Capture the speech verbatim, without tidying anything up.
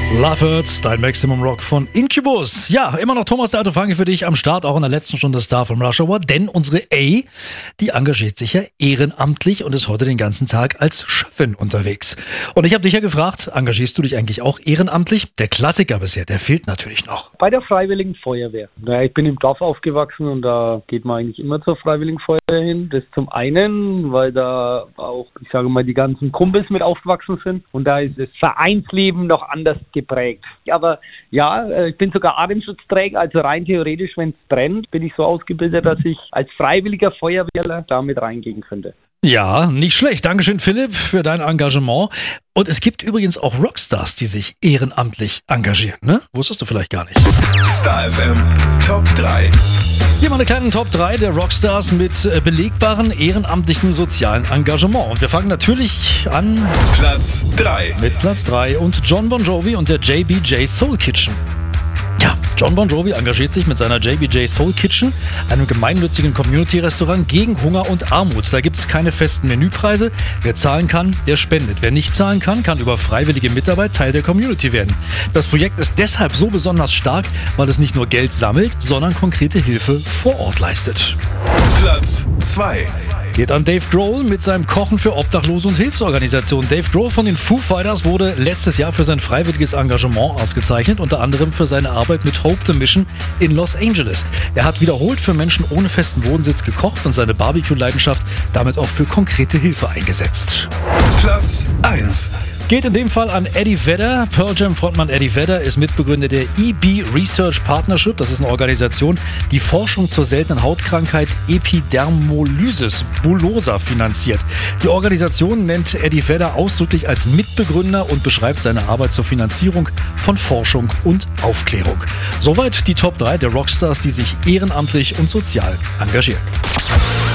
Love Hurts, dein Maximum Rock von Incubus. Ja, immer noch Thomas der Alte Franke für dich am Start, auch in der letzten Stunde Star vom Rush Hour, denn unsere A, die engagiert sich ja ehrenamtlich und ist heute den ganzen Tag als Chefin unterwegs. Und ich habe dich ja gefragt, engagierst du dich eigentlich auch ehrenamtlich? Der Klassiker bisher, der fehlt natürlich noch. Bei der Freiwilligen Feuerwehr. Ja, ich bin im Dorf aufgewachsen und da geht man eigentlich immer zur Freiwilligen Feuerwehr hin. Das zum einen, weil da auch, ich sage mal, die ganzen Kumpels mit aufgewachsen sind und da ist das Vereinsleben noch anders geprägt. Aber ja, ich bin sogar Atemschutzträger, also rein theoretisch, wenn es brennt, bin ich so ausgebildet, dass ich als freiwilliger Feuerwehrler damit reingehen könnte. Ja, nicht schlecht. Dankeschön, Philipp, für dein Engagement. Und es gibt übrigens auch Rockstars, die sich ehrenamtlich engagieren, ne? Wusstest du vielleicht gar nicht. Star F M Top drei. Hier mal eine kleine Top drei der Rockstars mit äh, belegbarem ehrenamtlichen sozialen Engagement. Und wir fangen natürlich an Platz drei. mit Platz drei und John Bon Jovi und der J B J Soul Kitchen. Ja, John Bon Jovi engagiert sich mit seiner J B J Soul Kitchen, einem gemeinnützigen Community-Restaurant gegen Hunger und Armut. Da gibt es keine festen Menüpreise. Wer zahlen kann, der spendet. Wer nicht zahlen kann, kann über freiwillige Mitarbeit Teil der Community werden. Das Projekt ist deshalb so besonders stark, weil es nicht nur Geld sammelt, sondern konkrete Hilfe vor Ort leistet. Platz zwei. Geht an Dave Grohl mit seinem Kochen für Obdachlose und Hilfsorganisationen. Dave Grohl von den Foo Fighters wurde letztes Jahr für sein freiwilliges Engagement ausgezeichnet, unter anderem für seine Arbeit mit Hope the Mission in Los Angeles. Er hat wiederholt für Menschen ohne festen Wohnsitz gekocht und seine Barbecue-Leidenschaft damit auch für konkrete Hilfe eingesetzt. Platz eins. Geht in dem Fall an Eddie Vedder. Pearl Jam Frontmann Eddie Vedder ist Mitbegründer der E B Research Partnership. Das ist eine Organisation, die Forschung zur seltenen Hautkrankheit Epidermolysis bullosa finanziert. Die Organisation nennt Eddie Vedder ausdrücklich als Mitbegründer und beschreibt seine Arbeit zur Finanzierung von Forschung und Aufklärung. Soweit die Top drei der Rockstars, die sich ehrenamtlich und sozial engagieren.